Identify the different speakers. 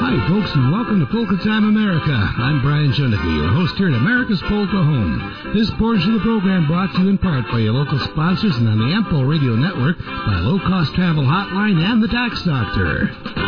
Speaker 1: Hi, folks, and welcome to Polka Time America. I'm Brian Shundicky, your host here at America's Polka Home. This portion of the program brought to you in part by your local sponsors and on the Ampo Radio Network by Low Cost Travel Hotline and the Tax Doctor.